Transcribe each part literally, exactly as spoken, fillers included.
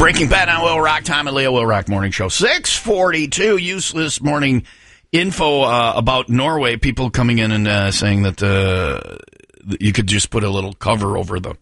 Breaking Bad on Will Rock. Tom and Leo, Will Rock Morning Show. six forty-two, useless morning info uh, about Norway. People coming in and uh, saying that uh, you could just put a little cover over the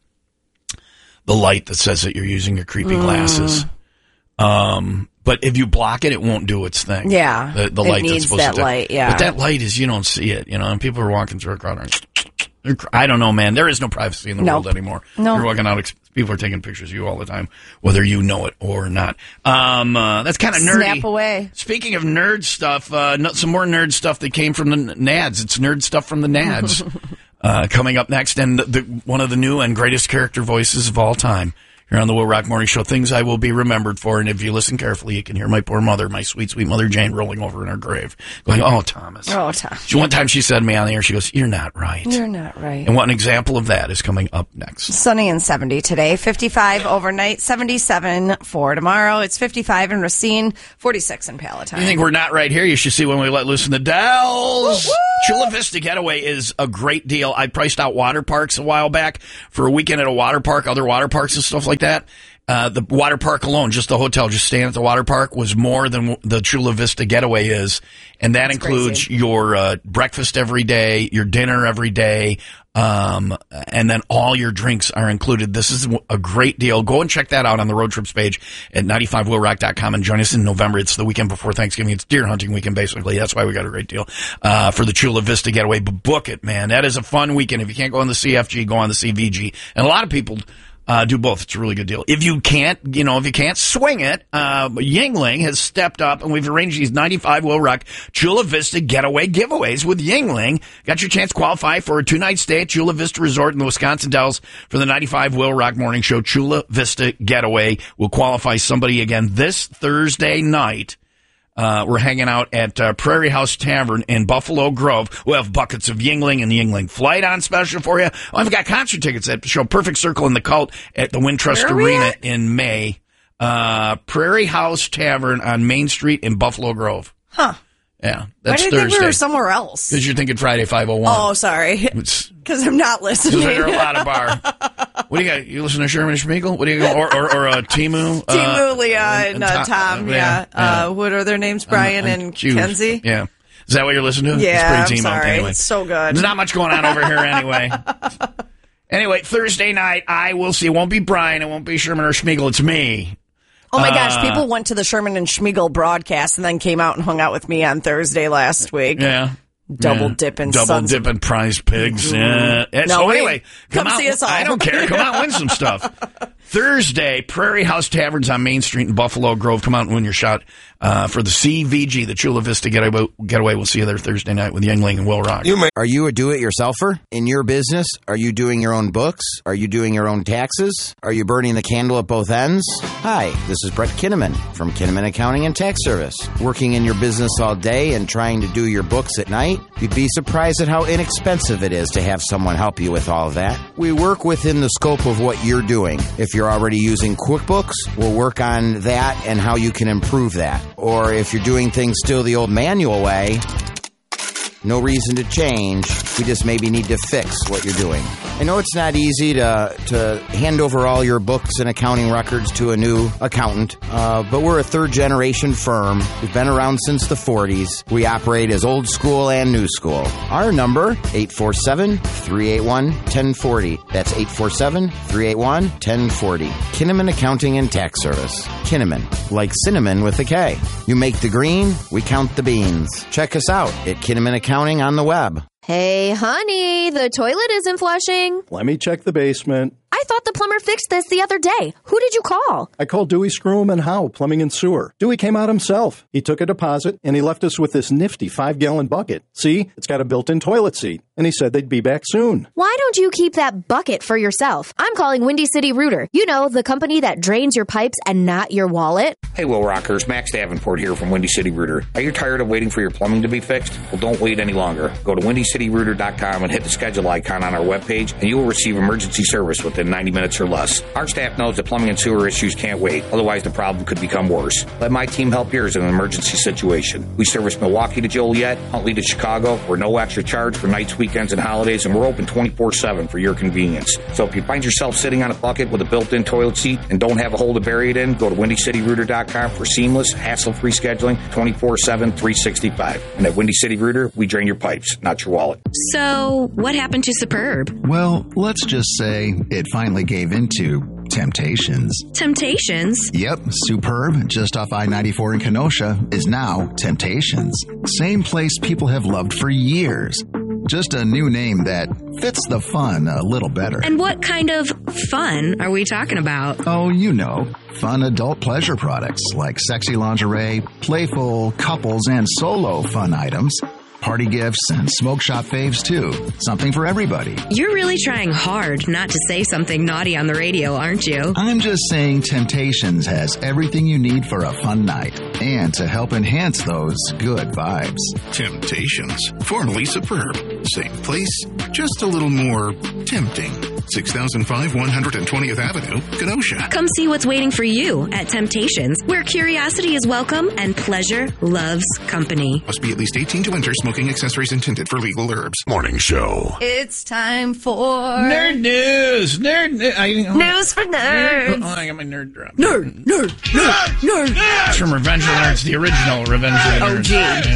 the light that says that you're using your creepy glasses. Mm. Um, but if you block it, it won't do its thing. Yeah. The, the it light needs that's supposed that to light, yeah. But that light is, you don't see it, you know, and people are walking through a crowd and I don't know, man. There is no privacy in the nope. world anymore. No. You're walking out, people are taking pictures of you all the time, whether you know it or not. Um, uh, that's kind of nerdy. Snap away. Speaking of nerd stuff, uh, no, some more nerd stuff that came from the N A D S. It's nerd stuff from the N A D S. uh, coming up next, and the, the, one of the new and greatest character voices of all time. Here on the Will Rock Morning Show, things I will be remembered for. And if you listen carefully, you can hear my poor mother, my sweet, sweet mother Jane, rolling over in her grave, going, "Oh, Thomas." Oh, Thomas. She, one time she said to me on the air, she goes, "You're not right. You're not right." And what an example of that is coming up next. Sunny and seventy today, fifty-five overnight, seventy-seven for tomorrow. It's fifty-five in Racine, forty-six in Palatine. You think we're not right here? You should see when we let loose in the Dells. Woo-woo! Chula Vista Getaway is a great deal. I priced out water parks a while back for a weekend at a water park, other water parks and stuff like that. Uh, the water park alone, just the hotel, just staying at the water park, was more than the Chula Vista Getaway is. And that That's includes crazy. your uh, breakfast every day, your dinner every day, um, and then all your drinks are included. This is a great deal. Go and check that out on the road trips page at ninety-five will rock dot com and join us in November. It's the weekend before Thanksgiving. It's deer hunting weekend, basically. That's why we got a great deal uh, for the Chula Vista Getaway. But book it, man. That is a fun weekend. If you can't go on the C F G, go on the C V G. And a lot of people Uh, do both. It's a really good deal. If you can't, you know, if you can't swing it, uh, Yuengling has stepped up and we've arranged these ninety-five Will Rock Chula Vista Getaway giveaways with Yuengling. Got your chance to qualify for a two-night stay at Chula Vista Resort in the Wisconsin Dells for the ninety-five Will Rock Morning Show. Chula Vista Getaway will qualify somebody again this Thursday night. Uh, we're hanging out at uh, Prairie House Tavern in Buffalo Grove. We'll have buckets of Yuengling and the Yuengling flight on special for you. Oh, I've got concert tickets at the show Perfect Circle in the Cult at the Wintrust Arena in May. Uh, Prairie House Tavern on Main Street in Buffalo Grove. Huh. Yeah, that's Why did Thursday. you think we were somewhere else? Because you're thinking Friday five oh one. Oh, sorry. Because I'm not listening. There's a lot of bar. What do you got? You listen to Sherman and Schmiegel? What do you got? Or, or, or uh, Timu? Timu, uh, Leah, and, and uh, Tom. Yeah. yeah. yeah. Uh, what are their names? Brian um, and Hughes. Kenzie? Yeah. Is that what you're listening to? Yeah, it's pretty I'm Timo, sorry. Anyway. It's so good. There's not much going on over here anyway. Anyway, Thursday night, I will see. It won't be Brian. It won't be Sherman or Schmiegel. It's me. Oh, my uh, gosh. People went to the Sherman and Schmiegel broadcast and then came out and hung out with me on Thursday last week. Yeah. Double yeah. dipping Double sons dipping of... prize pigs. Yeah. No, so wait. anyway, come, come out. see us all. I don't care. Come out and win some stuff. Thursday, Prairie House Taverns on Main Street in Buffalo Grove. Come out and win your shot uh, for the C V G, the Chula Vista Getaway. Getaway. We'll see you there Thursday night with Yuengling and Will Rock. You may- are you a do-it-yourselfer in your business? Are you doing your own books? Are you doing your own taxes? Are you burning the candle at both ends? Hi, this is Brett Kinnaman from Kinnaman Accounting and Tax Service. Working in your business all day and trying to do your books at night? You'd be surprised at how inexpensive it is to have someone help you with all of that. We work within the scope of what you're doing. If you're already using QuickBooks, we'll work on that and how you can improve that. Or if you're doing things still the old manual way, no reason to change. We just maybe need to fix what you're doing. I know it's not easy to to hand over all your books and accounting records to a new accountant, uh, but we're a third-generation firm. We've been around since the forties. We operate as old school and new school. Our number, eight four seven, three eight one, one zero four zero. That's eight four seven, three eight one, one zero four zero. Kinnaman Accounting and Tax Service. Kinnaman, like cinnamon with a K. You make the green, we count the beans. Check us out at Kinnaman Accounting on the web. Hey, honey, the toilet isn't flushing. Let me check the basement. I thought the plumber fixed this the other day. Who did you call? I called Dewey Screwham and Howe, Plumbing and Sewer. Dewey came out himself. He took a deposit, and he left us with this nifty five-gallon bucket. See? It's got a built-in toilet seat. And he said they'd be back soon. Why don't you keep that bucket for yourself? I'm calling Windy City Rooter. You know, the company that drains your pipes and not your wallet. Hey, Will Rockers. Max Davenport here from Windy City Rooter. Are you tired of waiting for your plumbing to be fixed? Well, don't wait any longer. Go to windy city rooter dot com and hit the schedule icon on our webpage, and you will receive emergency service within ninety minutes or less. Our staff knows that plumbing and sewer issues can't wait, otherwise the problem could become worse. Let my team help yours in an emergency situation. We service Milwaukee to Joliet, Huntley to Chicago. We're no extra charge for nights, weekends, and holidays, and we're open twenty-four seven for your convenience. So if you find yourself sitting on a bucket with a built-in toilet seat and don't have a hole to bury it in, go to windy city rooter dot com for seamless, hassle-free scheduling twenty-four seven, three sixty-five. And at Windy City Rooter, we drain your pipes, not your wallet. So, what happened to Superb? Well, let's just say it finally gave into Temptations. Temptations? Yep, Superb, just off I ninety-four in Kenosha, is now Temptations. Same place people have loved for years. Just a new name that fits the fun a little better. And what kind of fun are we talking about? Oh, you know, fun adult pleasure products like sexy lingerie, playful couples and solo fun items, party gifts, and smoke shop faves, too. Something for everybody. You're really trying hard not to say something naughty on the radio, aren't you? I'm just saying Temptations has everything you need for a fun night and to help enhance those good vibes. Temptations, formerly Superb. Same place, just a little more tempting. six thousand five, one hundred twentieth Avenue, Kenosha. Come see what's waiting for you at Temptations, where curiosity is welcome and pleasure loves company. Must be at least eighteen to enter. Smoking accessories intended for legal herbs. Morning show. It's time for Nerd News. Nerd News. I, News for nerds. Oh, I got my nerd drop. Nerd, nerd, nerd, nerd. nerd. It's from Revenge of the Nerds, the original Revenge of the Nerds. O G.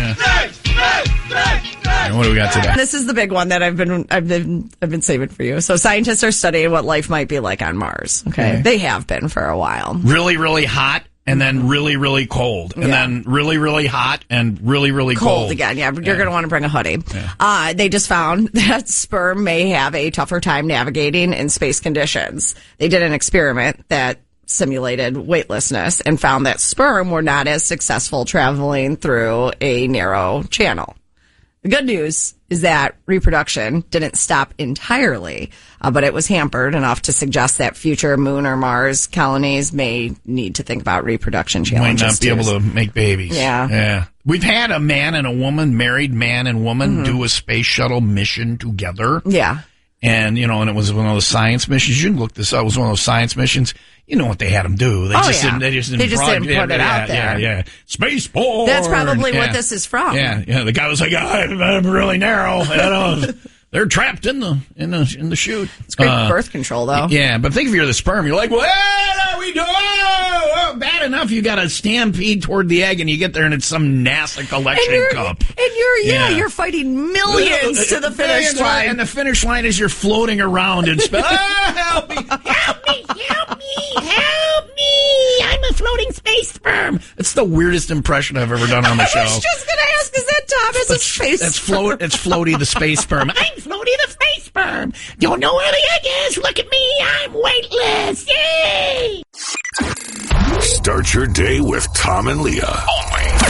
Yeah. What do we got today? This is the big one that I've been I've been I've been saving for you. So scientists are studying what life might be like on Mars. Okay, okay. They have been for a while. Really, really hot. And then really, really cold. And Yeah. then really, really hot and really, really cold. Cold again, yeah. You're Yeah. going to want to bring a hoodie. Yeah. Uh, they just found that sperm may have a tougher time navigating in space conditions. They did an experiment that simulated weightlessness and found that sperm were not as successful traveling through a narrow channel. The good news is that reproduction didn't stop entirely, uh, but it was hampered enough to suggest that future Moon or Mars colonies may need to think about reproduction Might challenges. not be too. able to make babies. Yeah. Yeah. We've had a man and a woman, married man and woman, Mm-hmm. do a space shuttle mission together. Yeah. And, you know, and it was one of those science missions. You can look this up. It was one of those science missions. You know what they had them do. They Oh, just yeah. didn't, they just didn't, They just didn't broad- put it yeah, out there. Yeah, yeah. Spaceborne. That's probably Yeah. what this is from. Yeah, yeah. The guy was like, I'm, I'm really narrow. You know, they're trapped in the, in the, in the chute. It's great Uh, birth control, though. Yeah, but think if you're the sperm, you're like, what are we doing? Oh, bad enough you got to stampede toward the egg and you get there and it's some NASA collection And you're, cup. and you're yeah, Yeah. you're fighting millions to the finish Millions, line. And the finish line is you're floating around in space. Oh, help me, help me, help me, help me. I'm a floating space sperm. It's the weirdest impression I've ever done on the I show. was just going to ask, is that Thomas a space That's float. It's Floaty the space sperm. I'm Floaty the space sperm. Don't know where the egg is. Look at me. I'm weightless. Yay! Start your day with Tom and Leah. Only